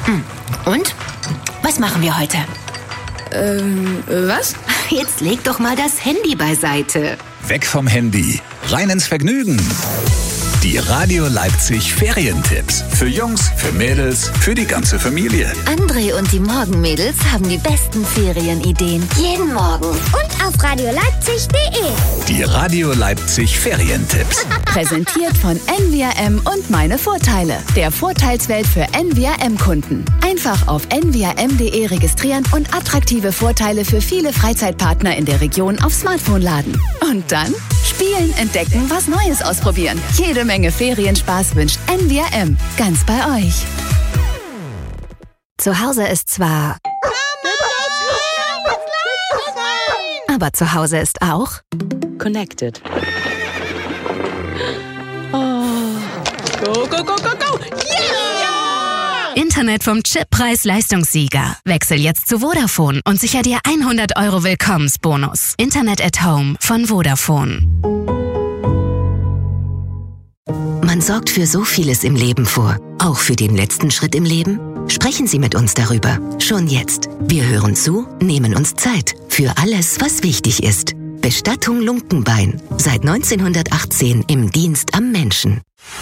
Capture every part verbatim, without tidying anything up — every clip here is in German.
Und? Was machen wir heute? Ähm, was? Jetzt leg doch mal das Handy beiseite. Weg vom Handy, rein ins Vergnügen. Die Radio Leipzig Ferientipps. Für Jungs, für Mädels, für die ganze Familie. André und die Morgenmädels haben die besten Ferienideen. Jeden Morgen. Und auf radio leipzig punkt de. Die Radio Leipzig Ferientipps. Präsentiert von N V R M und meine Vorteile. Der Vorteilswelt für N V R M-Kunden. Einfach auf n v r m punkt de registrieren und attraktive Vorteile für viele Freizeitpartner in der Region auf Smartphone laden. Und dann spielen, entdecken, was Neues ausprobieren. Jede Menge Ferienspaß wünscht N V R M. Ganz bei euch. Zu Hause ist zwar... Aber zu Hause ist auch... Connected. Oh. Go, go, go, go, go! Yeah! Internet vom Chip Preis-Leistungssieger. Wechsel jetzt zu Vodafone und sicher dir hundert Euro Willkommensbonus. Internet at Home von Vodafone. Man sorgt für so vieles im Leben vor. Auch für den letzten Schritt im Leben? Sprechen Sie mit uns darüber. Schon jetzt. Wir hören zu, nehmen uns Zeit. Für alles, was wichtig ist. Bestattung Lunkenbein. Seit neunzehnhundertachtzehn im Dienst am Menschen.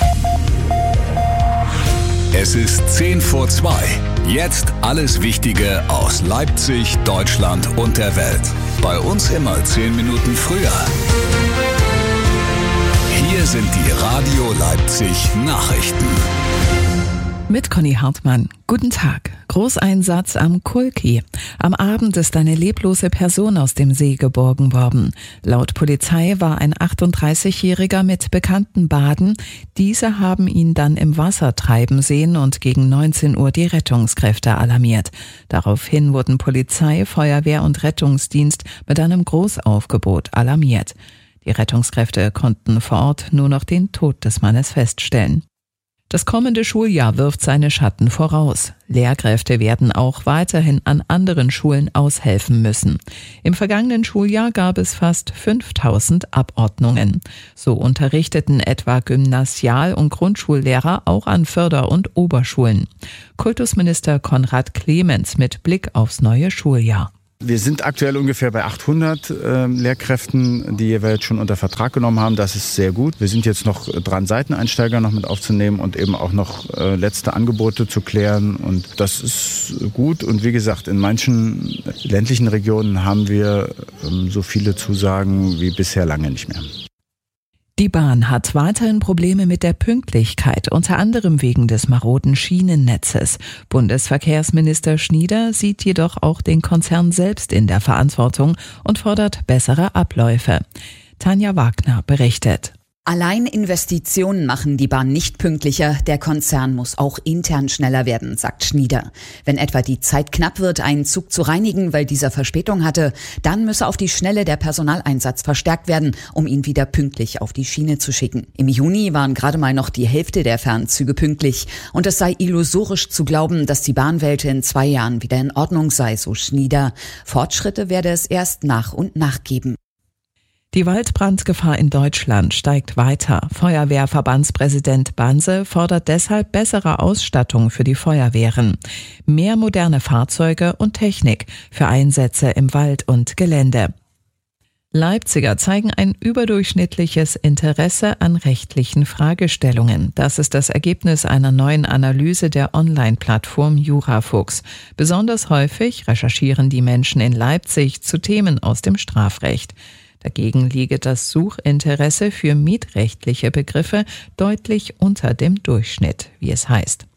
Es ist zehn vor zwei. Jetzt alles Wichtige aus Leipzig, Deutschland und der Welt. Bei uns immer zehn Minuten früher. Hier sind die Radio Leipzig Nachrichten. Mit Conny Hartmann. Guten Tag. Großeinsatz am Kulki. Am Abend ist eine leblose Person aus dem See geborgen worden. Laut Polizei war ein achtunddreißigjähriger mit Bekannten baden. Diese haben ihn dann im Wasser treiben sehen und gegen neunzehn Uhr die Rettungskräfte alarmiert. Daraufhin wurden Polizei, Feuerwehr und Rettungsdienst mit einem Großaufgebot alarmiert. Die Rettungskräfte konnten vor Ort nur noch den Tod des Mannes feststellen. Das kommende Schuljahr wirft seine Schatten voraus. Lehrkräfte werden auch weiterhin an anderen Schulen aushelfen müssen. Im vergangenen Schuljahr gab es fast fünftausend Abordnungen. So unterrichteten etwa Gymnasial- und Grundschullehrer auch an Förder- und Oberschulen. Kultusminister Konrad Clemens mit Blick aufs neue Schuljahr. Wir sind aktuell ungefähr bei achthundert äh, Lehrkräften, die wir jetzt schon unter Vertrag genommen haben. Das ist sehr gut. Wir sind jetzt noch dran, Seiteneinsteiger noch mit aufzunehmen und eben auch noch äh, letzte Angebote zu klären. Und das ist gut. Und wie gesagt, in manchen ländlichen Regionen haben wir ähm, so viele Zusagen wie bisher lange nicht mehr. Die Bahn hat weiterhin Probleme mit der Pünktlichkeit, unter anderem wegen des maroden Schienennetzes. Bundesverkehrsminister Schnieder sieht jedoch auch den Konzern selbst in der Verantwortung und fordert bessere Abläufe. Tanja Wagner berichtet. Allein Investitionen machen die Bahn nicht pünktlicher. Der Konzern muss auch intern schneller werden, sagt Schnieder. Wenn etwa die Zeit knapp wird, einen Zug zu reinigen, weil dieser Verspätung hatte, dann müsse auf die Schnelle der Personaleinsatz verstärkt werden, um ihn wieder pünktlich auf die Schiene zu schicken. Im Juni waren gerade mal noch die Hälfte der Fernzüge pünktlich. Und es sei illusorisch zu glauben, dass die Bahnwelt in zwei Jahren wieder in Ordnung sei, so Schnieder. Fortschritte werde es erst nach und nach geben. Die Waldbrandgefahr in Deutschland steigt weiter. Feuerwehrverbandspräsident Banse fordert deshalb bessere Ausstattung für die Feuerwehren, mehr moderne Fahrzeuge und Technik für Einsätze im Wald und Gelände. Leipziger zeigen ein überdurchschnittliches Interesse an rechtlichen Fragestellungen. Das ist das Ergebnis einer neuen Analyse der Online-Plattform Jurafuchs. Besonders häufig recherchieren die Menschen in Leipzig zu Themen aus dem Strafrecht. Dagegen liege das Suchinteresse für mietrechtliche Begriffe deutlich unter dem Durchschnitt, wie es heißt.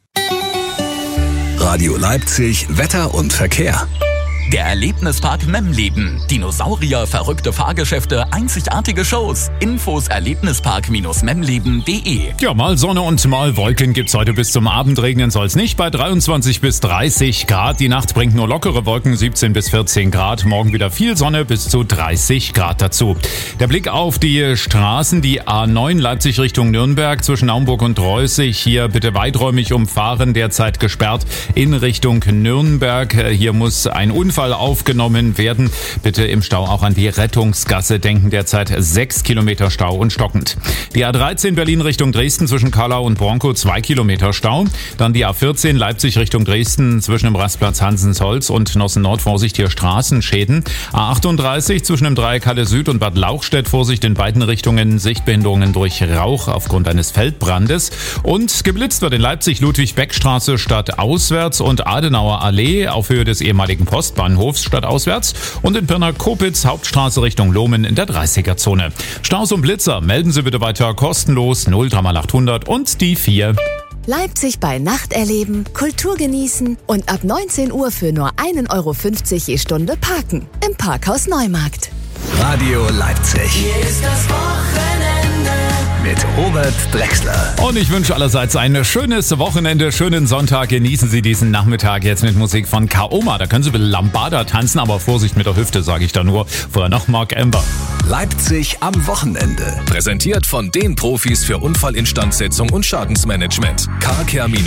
Radio Leipzig, Wetter und Verkehr. Der Erlebnispark Memleben. Dinosaurier, verrückte Fahrgeschäfte, einzigartige Shows. Infos erlebnispark memleben punkt de. Ja, mal Sonne und mal Wolken gibt's heute bis zum Abend. Regnen soll's nicht bei dreiundzwanzig bis dreißig Grad. Die Nacht bringt nur lockere Wolken, siebzehn bis vierzehn Grad. Morgen wieder viel Sonne, bis zu dreißig Grad dazu. Der Blick auf die Straßen, die A neun Leipzig Richtung Nürnberg zwischen Naumburg und Reußig. Hier bitte weiträumig umfahren, derzeit gesperrt in Richtung Nürnberg. Hier muss ein Unfall Unfall aufgenommen werden. Bitte im Stau auch an die Rettungsgasse denken. Derzeit sechs Kilometer Stau und stockend. Die A dreizehn Berlin Richtung Dresden zwischen Kallau und Bronkow zwei Kilometer Stau. Dann die A vierzehn Leipzig Richtung Dresden zwischen dem Rastplatz Hansensholz und Nossen Nord. Vorsicht, hier Straßenschäden. A achtunddreißig zwischen dem Dreieck Halle Süd und Bad Lauchstädt. Vorsicht in beiden Richtungen. Sichtbehinderungen durch Rauch aufgrund eines Feldbrandes. Und geblitzt wird in Leipzig Ludwig-Beck-Straße stadtauswärts und Adenauer Allee auf Höhe des ehemaligen Postbahnhofs stadtauswärts. Und in Pirna-Kopitz Hauptstraße Richtung Lohmen in der dreißiger-Zone. Staus und Blitzer melden Sie bitte weiter kostenlos null drei mal achthundert und die vier. Leipzig bei Nacht erleben, Kultur genießen und ab neunzehn Uhr für nur ein Euro fünfzig je Stunde parken. Im Parkhaus Neumarkt. Radio Leipzig. Hier ist das Wochenende. Mit Robert Drechsler. Und ich wünsche allerseits ein schönes Wochenende, schönen Sonntag. Genießen Sie diesen Nachmittag jetzt mit Musik von Kaoma. Da können Sie bitte Lambada tanzen, aber Vorsicht mit der Hüfte, sage ich da nur. Vorher noch Mark Ember. Leipzig am Wochenende. Präsentiert von den Profis für Unfallinstandsetzung und Schadensmanagement. carcare